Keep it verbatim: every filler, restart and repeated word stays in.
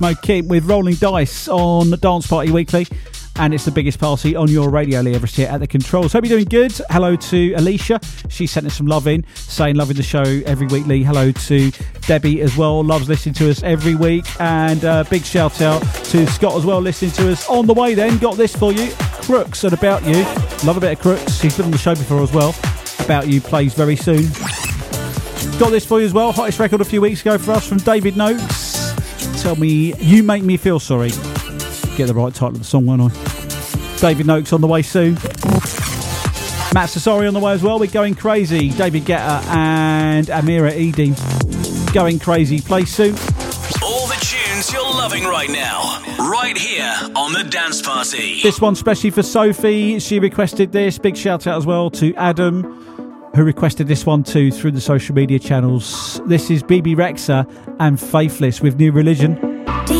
Kid with Rolling Dice on Dance Party Weekly, and it's the biggest party on your radio. Lee Everest here at the controls. Hope you're doing good. Hello to Alicia, she sent us some love in, saying loving the show every week. Lee, hello to Debbie as well, loves listening to us every week, and uh, big shout out to Scott as well, listening to us on the way. Then got this for you, Crooks and About You. Love a bit of Crooks, he's been on the show before as well. About You plays very soon. Got this for you as well, hottest record a few weeks ago for us from David Noakes. Tell Me You Make Me Feel Sorry. Get the right title of the song, won't I? David Noakes on the way soon. Matt Sassari on the way as well. We're Going Crazy. David Guetta and Amira Eady. Going Crazy. Play soon. All the tunes you're loving right now, right here on the Dance Party. This one specially for Sophie. She requested this. Big shout out as well to Adam, who requested this one too through the social media channels. This is B B Rexha and Faithless with New Religion.